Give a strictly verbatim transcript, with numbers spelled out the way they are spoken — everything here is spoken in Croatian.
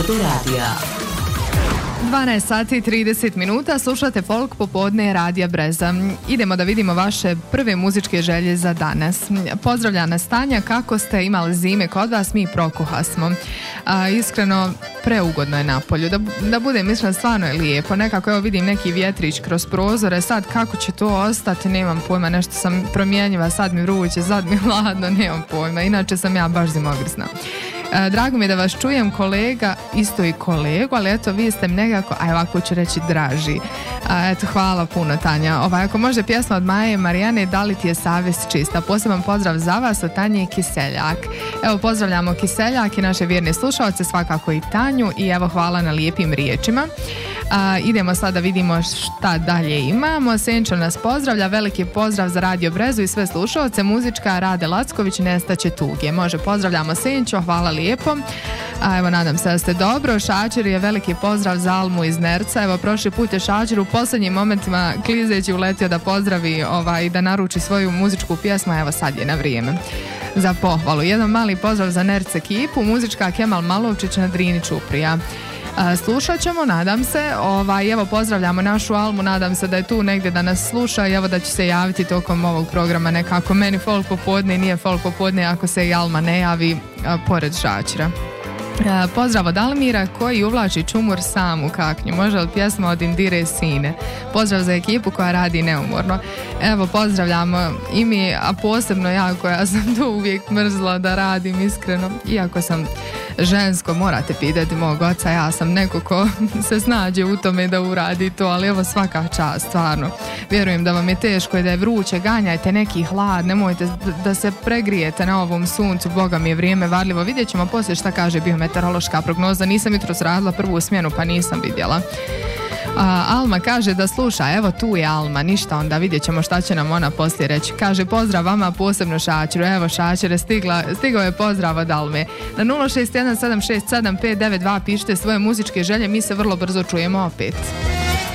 Slote radija. dvanaest sati i trideset minuta, slušate Folk popodne Radija Breza. Idemo da vidimo vaše prve muzičke želje za danas. Pozdravlja nas Tanja, kako ste imali zime kod vas, mi prokuha smo. A, iskreno, preugodno je na polju. Da, da budem, mislim, stvarno je lijepo. Nekako, evo vidim neki vjetrić kroz prozore, sad kako će to ostati, nemam pojma, nešto sam promjenjiva, sad mi vruće, sad mi hladno, nemam pojma. Inače sam ja baš zimogrisna. E, drago mi je da vas čujem, kolega, isto i kolegu, ali eto, vi ste nekako, aj ovako ću reći, draži. A, eto, hvala puno, Tanja. Ovaj, ako može pjesma od Maje Marijane, da li ti je savjest čista? Poseban pozdrav za vas od Tanje i Kiseljak. Evo, pozdravljamo Kiseljak i naše vjerne slušalce, svakako i Tanju, i evo, hvala na lijepim riječima. A, idemo sad da vidimo šta dalje imamo. Senčo nas pozdravlja, veliki pozdrav za Radio Brezu i sve slušalce. Muzička Rade Lacković, nestaće tuge. Može, pozdravljamo Senčo, hvala lijepo. A, evo, nadam se da ste dobro. Šačer je veliki pozdrav za Almu iz Nerca. Evo, prošli put je Šačer u posljednjim momentima klizeći uletio da pozdravi ovaj, i da naruči svoju muzičku pjesmu. Evo, sad je na vrijeme za pohvalu. Jedan mali pozdrav za Nerc ekipu, muzička Kemal Malovčić na Drini Čuprija. Slušat ćemo, nadam se. Ovaj, evo, pozdravljamo našu Almu, nadam se da je tu negdje da nas sluša i evo da će se javiti tokom ovog programa nekako. Meni folk popodne i nije folk popodne ako se i Alma ne javi a, pored Šačira. E, pozdrav od Almira koji uvlači čumur sam u kaknju. Može li pjesma od Indire Sine? Pozdrav za ekipu koja radi neumorno. Evo, pozdravljamo i mi, a posebno ja koja sam to uvijek mrzla da radim, iskreno. Iako sam žensko, morate pitati mog oca, ja sam neko ko se snađe u tome da uradi to, ali evo, svaka čast, stvarno. Vjerujem da vam je teško i da je vruće, ganjajte neki hlad, nemojte da se pregrijete na ovom suncu, Boga mi je vrijeme varljivo. Vidjet ćemo poslije šta kaže biometeorološka prognoza, nisam jutros radila prvu smjenu pa nisam vidjela. A, Alma kaže da sluša, evo tu je Alma, ništa, onda vidjet ćemo šta će nam ona poslije reći. Kaže, pozdrav vama, posebno Šačiru. Evo, Šačire, stigla, stigao je pozdrav od Alme. Na nula šest jedan sedam šest sedam pet devet dva pišite svoje muzičke želje, mi se vrlo brzo čujemo opet.